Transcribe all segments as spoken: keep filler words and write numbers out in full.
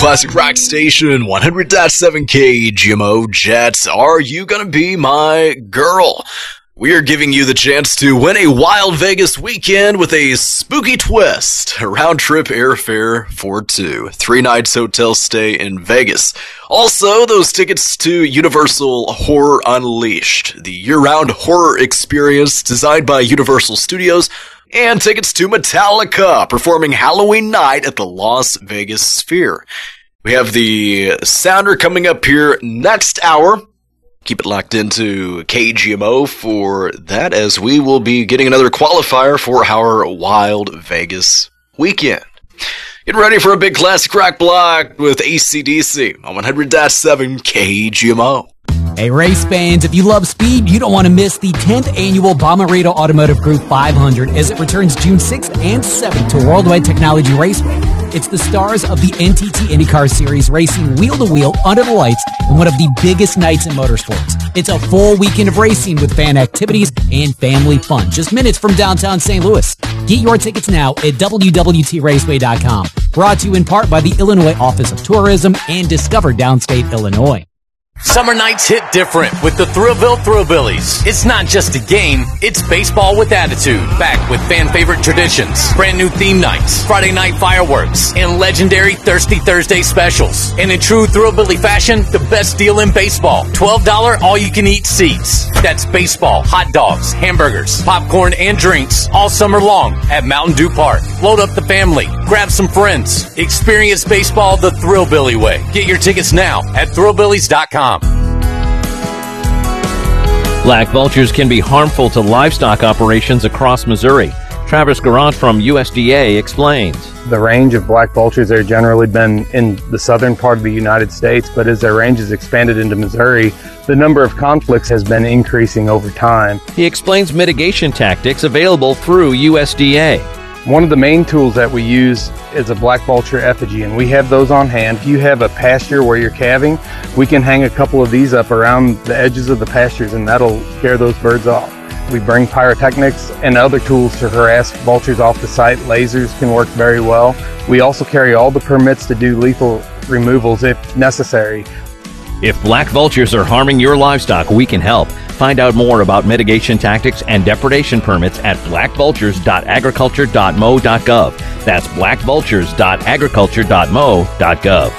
Classic Rock Station, one hundred point seven K G M O. Jets, are you gonna be my girl? We are giving you the chance to win a wild Vegas weekend with a spooky twist. A round-trip airfare for two. Three nights hotel stay in Vegas. Also, those tickets to Universal Horror Unleashed, the year-round horror experience designed by Universal Studios, and tickets to Metallica performing Halloween night at the Las Vegas Sphere. We have the sounder coming up here next hour. Keep it locked into K G M O for that, as we will be getting another qualifier for our Wild Vegas weekend. Get ready for a big classic rock block with A C D C on one hundred point seven K G M O. Hey, race fans, if you love speed, you don't want to miss the tenth annual Bomarito Automotive Group five hundred as it returns June sixth and seventh to Worldwide Technology Raceway. It's the stars of the N T T IndyCar Series racing wheel-to-wheel under the lights in one of the biggest nights in motorsports. It's a full weekend of racing with fan activities and family fun, just minutes from downtown Saint Louis. Get your tickets now at W W T raceway dot com. Brought to you in part by the Illinois Office of Tourism and Discover Downstate Illinois. Summer nights hit different with the Thrillville Thrillbillies. It's not just a game, it's baseball with attitude. Back with fan-favorite traditions, brand new theme nights, Friday night fireworks, and legendary Thirsty Thursday specials. And in true Thrillbilly fashion, the best deal in baseball. twelve dollars all-you-can-eat seats. That's baseball, hot dogs, hamburgers, popcorn, and drinks all summer long at Mountain Dew Park. Load up the family, grab some friends. Experience baseball the Thrillbilly way. Get your tickets now at thrillbillies dot com. Black vultures can be harmful to livestock operations across Missouri. Travis Garant from U S D A explains. The range of black vultures have generally been in the southern part of the United States, but as their range has expanded into Missouri, the number of conflicts has been increasing over time. He explains mitigation tactics available through U S D A. One of the main tools that we use is a black vulture effigy, and we have those on hand. If you have a pasture where you're calving, we can hang a couple of these up around the edges of the pastures, and that'll scare those birds off. We bring pyrotechnics and other tools to harass vultures off the site. Lasers can work very well. We also carry all the permits to do lethal removals if necessary. If black vultures are harming your livestock, we can help. Find out more about mitigation tactics and depredation permits at black vultures dot agriculture dot mo dot gov. That's black vultures dot agriculture dot mo dot gov.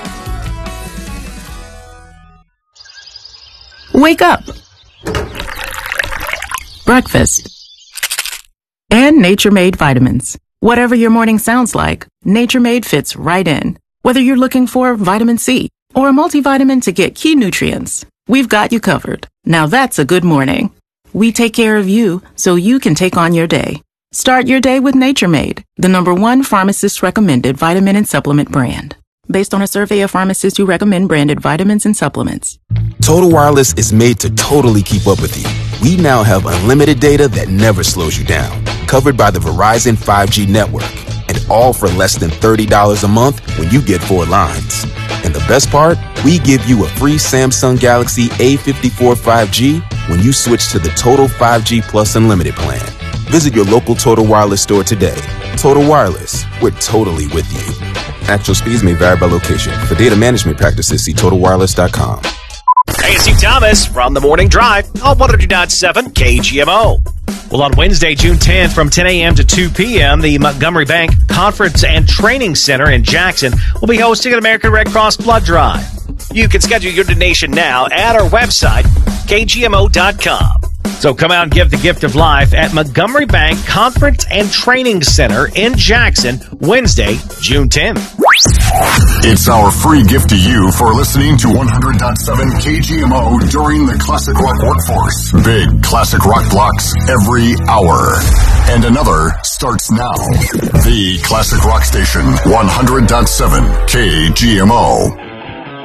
Wake up. Breakfast. And Nature Made vitamins. Whatever your morning sounds like, Nature Made fits right in. Whether you're looking for vitamin C or a multivitamin to get key nutrients, we've got you covered. Now that's a good morning. We take care of you so you can take on your day. Start your day with Nature Made, the number one pharmacist-recommended vitamin and supplement brand. Based on a survey of pharmacists who recommend branded vitamins and supplements. Total Wireless is made to totally keep up with you. We now have unlimited data that never slows you down, covered by the Verizon five G network, and all for less than thirty dollars a month when you get four lines. And the best part, we give you a free Samsung Galaxy A fifty-four five G when you switch to the Total five G Plus Unlimited plan. Visit your local Total Wireless store today. Total Wireless, we're totally with you. Actual speeds may vary by location. For data management practices, see total wireless dot com. Hey, it's Steve Thomas from The Morning Drive on one hundred point seven K G M O. Well, on Wednesday, June tenth, from ten a.m. to two p.m., the Montgomery Bank Conference and Training Center in Jackson will be hosting an American Red Cross Blood Drive. You can schedule your donation now at our website, K G M O dot com. So come out and give the gift of life at Montgomery Bank Conference and Training Center in Jackson, Wednesday, June tenth. It's our free gift to you for listening to one hundred point seven K G M O during the Classic Rock Workforce. Big Classic Rock blocks every hour. And another starts now. The Classic Rock Station, one hundred point seven K G M O.